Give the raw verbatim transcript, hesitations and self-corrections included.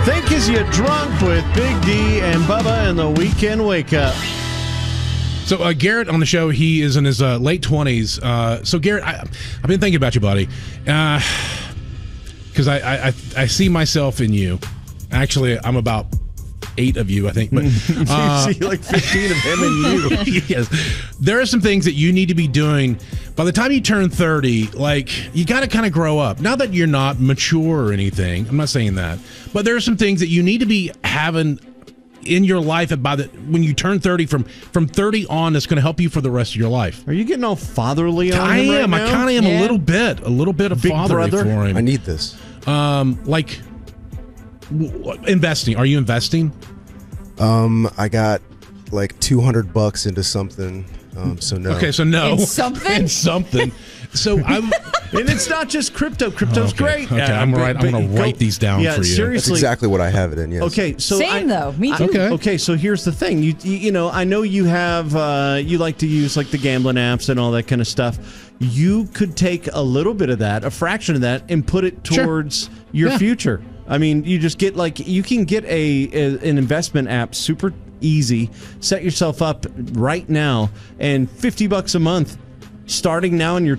Think Is You Drunk with Big D and Bubba and the Weekend Wake Up. So uh, Garrett on the show, he is in his uh, late twenties. Uh, so Garrett, I, I've been thinking about you, buddy, because uh, I, I I see myself in you. Actually, I'm about eight of you, I think. But uh, you see like fifteen of him and you. Yes, there are some things that you need to be doing by the time you turn thirty. Like, you got to kind of grow up. Not that you're not mature or anything. I'm not saying that, but there are some things that you need to be having in your life by the when you turn thirty, from from thirty on, that's going to help you for the rest of your life. Are you getting all fatherly on I him right am. now? I kind of am Yeah. a little bit, a little bit of Big fatherly brother? for him. I need this. Um, like w- investing. Are you investing? Um, I got like two hundred bucks into something. Um, so no. Okay, so no. In something? In something. So I'm. And it's not just crypto. Crypto's Okay, great. okay, I'm but- right- I'm but gonna go- write these down yeah, for you. That's Seriously. exactly what I have it in. Yes. Okay, so Same I, though. Me too. Okay. Okay, so here's the thing. You you you know, I know you have uh, you like to use like the gambling apps and all that kind of stuff. You could take a little bit of that, a fraction of that, and put it Sure. towards your Yeah. future. I mean, you just get like you can get a, a an investment app super easy. Set yourself up right now, and fifty bucks a month, starting now in your